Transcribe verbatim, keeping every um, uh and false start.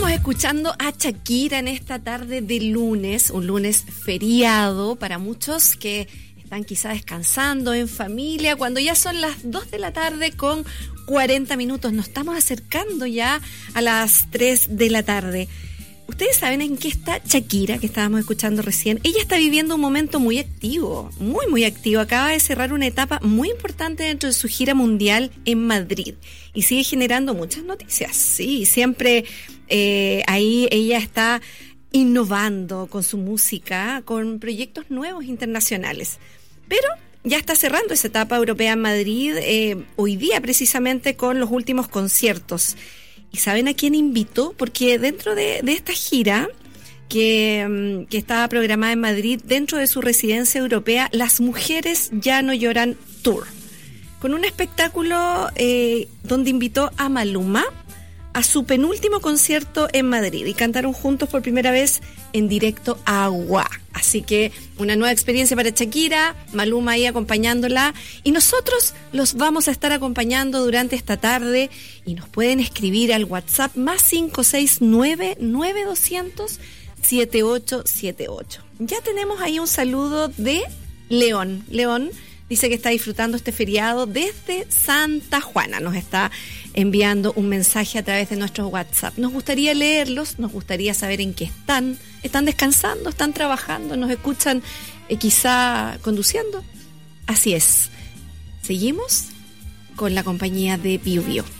Estamos escuchando a Shakira en esta tarde de lunes, un lunes feriado para muchos que están quizá descansando en familia, cuando ya son las dos de la tarde con cuarenta minutos. Nos estamos acercando ya a las tres de la tarde. Ustedes saben en qué está Shakira, que estábamos escuchando recién. Ella está viviendo un momento muy activo, muy, muy activo. Acaba de cerrar una etapa muy importante dentro de su gira mundial en Madrid. Y sigue generando muchas noticias. Sí, siempre eh, ahí ella está innovando con su música, con proyectos nuevos internacionales. Pero ya está cerrando esa etapa europea en Madrid, eh, hoy día precisamente con los últimos conciertos. ¿Y saben a quién invitó? Porque dentro de, de esta gira que, que estaba programada en Madrid, dentro de su residencia europea, Las Mujeres Ya No Lloran Tour, con un espectáculo eh, donde invitó a Maluma a su penúltimo concierto en Madrid y cantaron juntos por primera vez en directo Agua. Así que una nueva experiencia para Shakira, Maluma ahí acompañándola, y nosotros los vamos a estar acompañando durante esta tarde y nos pueden escribir al WhatsApp más cinco seis nueve, nueve dos cero cero, siete ocho siete ocho. Ya tenemos ahí un saludo de León. León dice que está disfrutando este feriado desde Santa Juana. Nos está enviando un mensaje a través de nuestro WhatsApp. Nos gustaría leerlos, nos gustaría saber en qué están. ¿Están descansando? ¿Están trabajando? ¿Nos escuchan eh, quizá conduciendo? Así es. Seguimos con la compañía de Biobío.